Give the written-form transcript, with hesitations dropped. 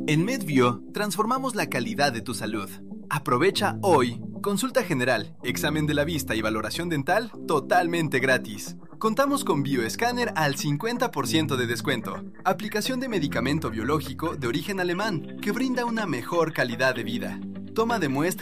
En MedBio, transformamos la calidad de tu salud. Aprovecha hoy consulta general, examen de la vista y valoración dental totalmente gratis. Contamos con Bioescáner al 50% de descuento. Aplicación de medicamento biológico de origen alemán que brinda una mejor calidad de vida. Toma de muestra